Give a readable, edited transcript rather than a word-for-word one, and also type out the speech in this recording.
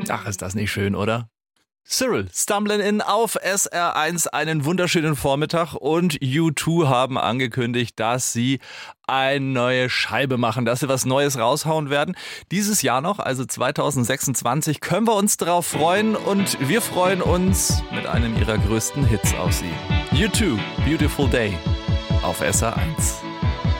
Ach, ist das nicht schön, oder? Cyril, Stumblin' In auf SR1, einen wunderschönen Vormittag und U2 haben angekündigt, dass sie eine neue Scheibe machen, dass sie was Neues raushauen werden. Dieses Jahr noch, also 2026, können wir uns darauf freuen und wir freuen uns mit einem ihrer größten Hits auf sie. U2, Beautiful Day auf SR1.